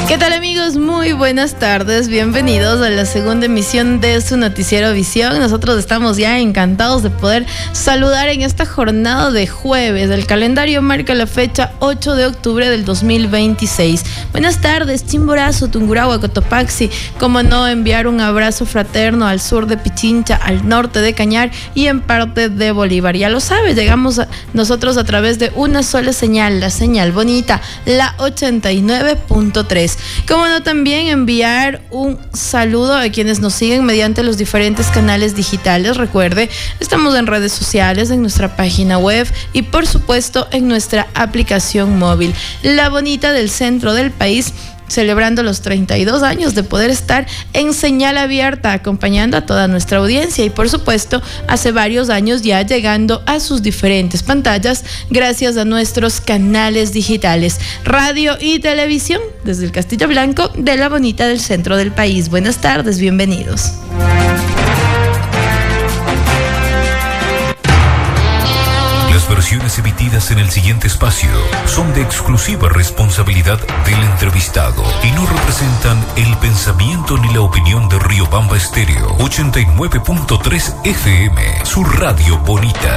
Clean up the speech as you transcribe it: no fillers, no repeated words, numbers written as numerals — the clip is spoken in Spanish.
¿Qué tal, amigos? Muy buenas tardes, bienvenidos a la segunda emisión de su noticiero Visión. Nosotros estamos ya encantados de poder saludar en esta jornada de jueves. El calendario marca la fecha 8 de octubre del 2026. Buenas tardes, Chimborazo, Tungurahua, Cotopaxi. Como no, enviar un abrazo fraterno al sur de Pichincha, al norte de Cañar y en parte de Bolívar. Ya lo sabes, llegamos nosotros a través de una sola señal, la señal bonita, la 89.3. Como no, también enviar un saludo a quienes nos siguen mediante los diferentes canales digitales. Recuerde, estamos en redes sociales, en nuestra página web y por supuesto en nuestra aplicación móvil. La bonita del centro del país, celebrando los 32 años de poder estar en señal abierta, acompañando a toda nuestra audiencia y por supuesto hace varios años ya llegando a sus diferentes pantallas gracias a nuestros canales digitales, radio y televisión desde el Castillo Blanco de la bonita del centro del país. Buenas tardes, bienvenidos. Las versiones emitidas en el siguiente espacio son de exclusiva responsabilidad del entrevistado y no representan el pensamiento ni la opinión de Riobamba Estéreo 89.3 FM, su radio bonita.